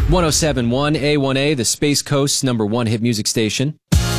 1071 A1A, the Space Coast's #1 hit music station.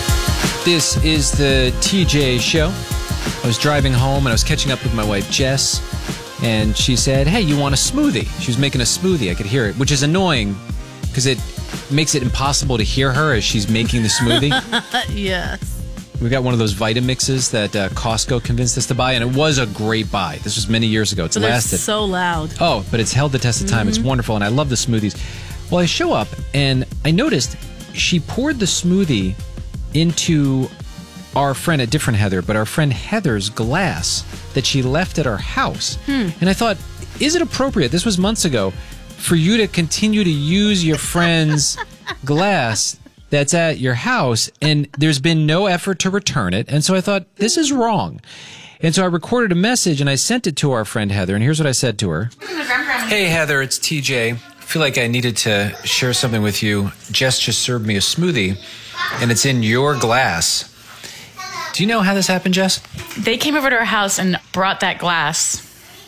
This is the TJ Show. I was driving home and I was catching up with my wife, Jess, and she said, hey, you want a smoothie? She was making a smoothie. I could hear it, which is annoying because it makes it impossible to hear her as she's making the smoothie. Yes. We got one of those Vitamixes that Costco convinced us to buy, and it was a great buy. This was many years ago. It's lasted. It's so loud. Oh, but it's held the test of time. It's wonderful, and I love the smoothies. Well, I show up, and I noticed she poured the smoothie into our friend, a different Heather, but our friend Heather's glass that she left at our house. And I thought, is it appropriate, this was months ago, for you to continue to use your friend's glass that's at your house, and there's been no effort to return it. And so I thought, this is wrong. And so I recorded a message and I sent it to our friend Heather, and here's what I said to her. Hey Heather, it's TJ. I feel like I needed to share something with you. Jess just served me a smoothie, and it's in your glass. Do you know how this happened, Jess? They came over to our house and brought that glass.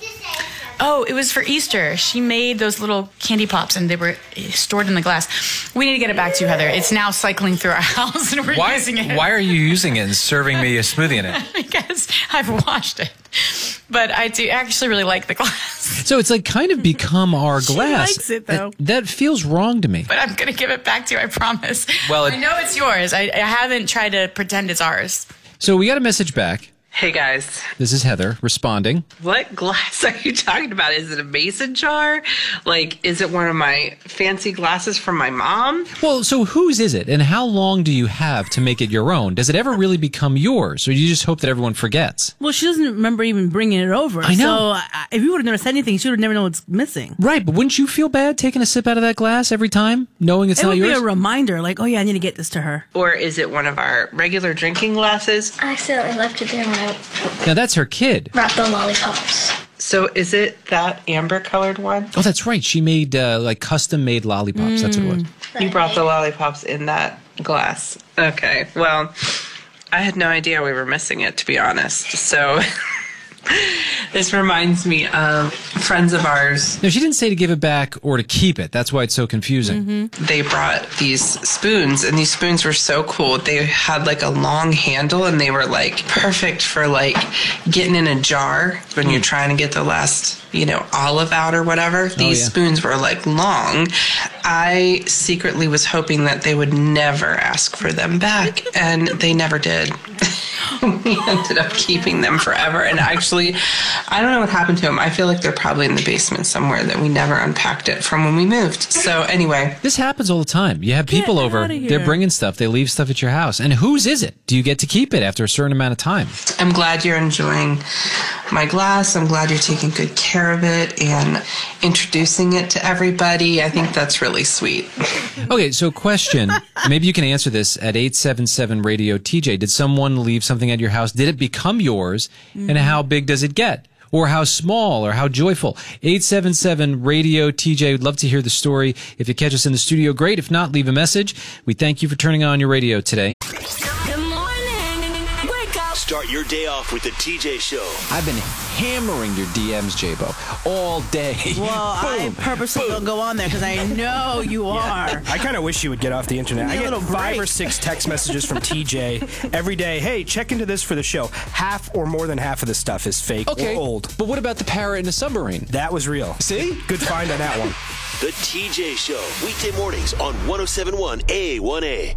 Oh, it was for Easter. She made those little candy pops, and they were stored in the glass. We need to get it back to you, Heather. It's now cycling through our house, and we're using it. Why are you using it and serving me a smoothie in it? Because I've washed it. But I do actually really like the glass. So it's like kind of become our glass. She likes it, though. That feels wrong to me. But I'm going to give it back to you, I promise. Well, I know it's yours. I haven't tried to pretend it's ours. So we got a message back. Hey guys, This is Heather responding. what glass are you talking about? Is it a mason jar? Like, is it one of my fancy glasses from my mom? Well, so whose is it, and how long do you have to make it your own? Does it ever really become yours, or do you just hope that everyone forgets? Well, she doesn't remember even bringing it over. I know. So if you would have never said anything, she would have never known what's missing. Right, but wouldn't you feel bad taking a sip out of that glass every time, knowing it's It not would be yours? a reminder, like, oh yeah, I need to get this to her. Or is it one of our regular drinking glasses? I accidentally left it there when I Now, that's her kid. wrapped the lollipops. So is it that amber colored one? Oh, that's right. She made, like, custom-made lollipops. That's what it was. You brought the lollipops in that glass. Okay, well, I had no idea we were missing it, to be honest. So this reminds me of friends of ours. No, she didn't say to give it back or to keep it. That's why it's so confusing. They brought these spoons, and these spoons were so cool. They had like a long handle, and they were like perfect for like getting in a jar when you're trying to get the last, olive out or whatever. These spoons were like long. I secretly was hoping that they would never ask for them back, and they never did. We ended up keeping them forever. And actually, I don't know what happened to them. I feel like they're probably in the basement somewhere that we never unpacked it from when we moved. So anyway. This happens all the time. You have people Get over, outta here. they're bringing stuff, they leave stuff at your house. And whose is it? Do you get to keep it after a certain amount of time? I'm glad you're enjoying my glass. I'm glad you're taking good care of it and introducing it to everybody. I think that's really sweet. Okay, so question. Maybe you can answer this at 877 Radio TJ. Did someone leave something at your house? Did it become yours? And how big does it get? Or how small or how joyful? 877 Radio TJ. Would love to hear the story. If you catch us in the studio, great. If not, leave a message. We thank you for turning on your radio today. Good morning. Wake up. Start your day off with the TJ Show. I've been hammering your DMs, J-Bo, all day. Well, I purposely don't go on there because I know you are. I kind of wish you would get off the internet. I Give me a get little 5 or break. 6 text messages from TJ every day. Hey, check into this for the show. Half or more than half of this stuff is fake or old. But what about the parrot in the submarine? That was real. See? Good find on that one. The TJ Show. Weekday mornings on 1071 A1A.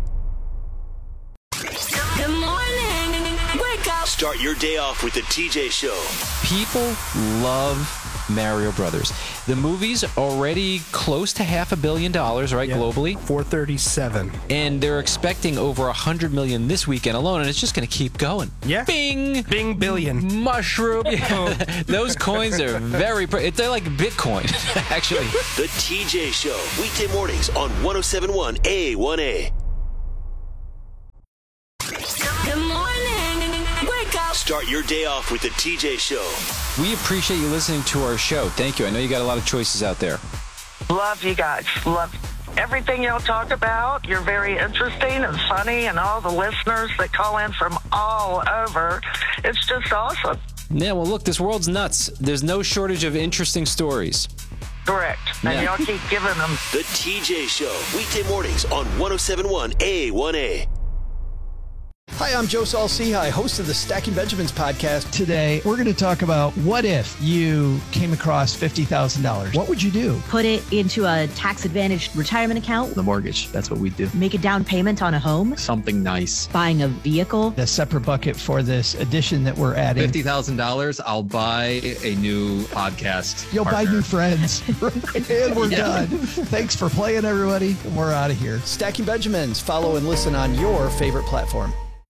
Good morning. Wake up. Start your day off with the TJ Show. People love Mario Brothers. The movie's already close to $500 million, right, globally? 437. And they're expecting over $100 million this weekend alone, and it's just going to keep going. Yeah. Bing! Bing billion. Mushroom. Those coins are very... they're like Bitcoin, actually. The TJ Show. Weekday mornings on 1071 A1A. Good morning. Wake up. Start your day off with the TJ Show. We appreciate you listening to our show. Thank you. I know you got a lot of choices out there. Love you guys. Love everything y'all talk about. You're very interesting and funny, and all the listeners that call in from all over. It's just awesome. Yeah, well, look, this world's nuts. There's no shortage of interesting stories. Correct. And y'all keep giving them. The TJ Show, weekday mornings on 107.1 A1A. Hi, I'm Joe Saul-Sehy, host of the Stacking Benjamins podcast. Today, we're going to talk about what if you came across $50,000. What would you do? Put it into a tax-advantaged retirement account. The mortgage. That's what we do. Make a down payment on a home. Something nice. Buying a vehicle. A separate bucket for this addition that we're adding. $50,000, I'll buy a new podcast. You'll partner. buy new friends. And we're done. Thanks for playing, everybody. We're out of here. Stacking Benjamins. Follow and listen on your favorite platform.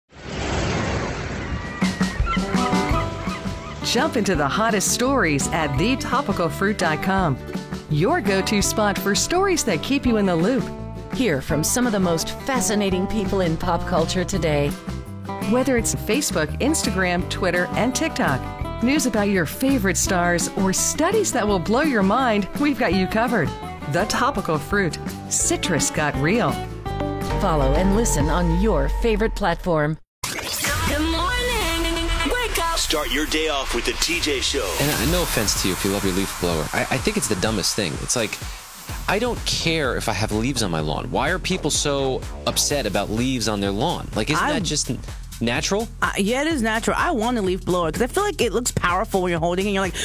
Jump into the hottest stories at thetopicalfruit.com. Your go-to spot for stories that keep you in the loop. Hear from some of the most fascinating people in pop culture today. Whether it's Facebook, Instagram, Twitter, and TikTok, news about your favorite stars, or studies that will blow your mind, we've got you covered. The Topical Fruit. Citrus got real. Follow and listen on your favorite platform. Good morning. Wake up. Start your day off with the TJ Show. And no offense to you if you love your leaf blower. I think it's the dumbest thing. It's like, I don't care if I have leaves on my lawn. Why are people so upset about leaves on their lawn? Like, isn't that just natural? Yeah, it is natural. I want a leaf blower because I feel like it looks powerful when you're holding it and you're like...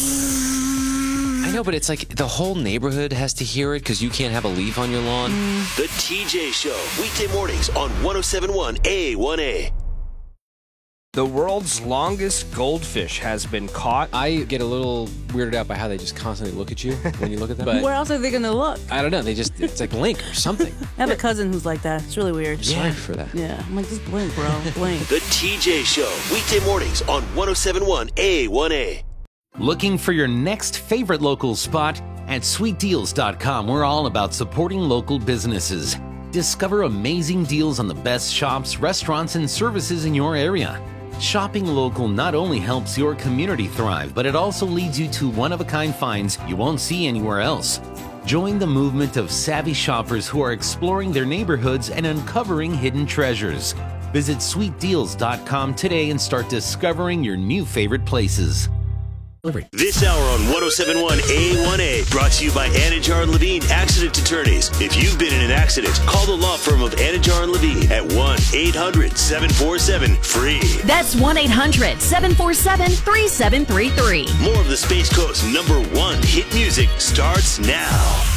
I know, but it's like the whole neighborhood has to hear it because you can't have a leaf on your lawn. The TJ Show, weekday mornings on 107.1 A1A. The world's longest goldfish has been caught. I get a little weirded out by how they just constantly look at you when you look at them. But where else are they going to look? I don't know. It's like blink or something. I have a cousin who's like that. It's really weird. Sorry for that. Yeah, I'm like, just blink, bro. Blink. The TJ Show, weekday mornings on 107.1 A1A. Looking for your next favorite local spot? At sweetdeals.com, we're all about supporting local businesses. Discover amazing deals on the best shops, restaurants, and services in your area. Shopping local not only helps your community thrive, but it also leads you to one-of-a-kind finds you won't see anywhere else. Join the movement of savvy shoppers who are exploring their neighborhoods and uncovering hidden treasures. Visit sweetdeals.com today and start discovering your new favorite places. This hour on 107.1 A1A, brought to you by Anajar and Levine Accident Attorneys. If you've been in an accident, call the law firm of Anajar and Levine at 1-800-747-FREE. That's 1-800-747-3733. More of the Space Coast's #1 hit music starts now.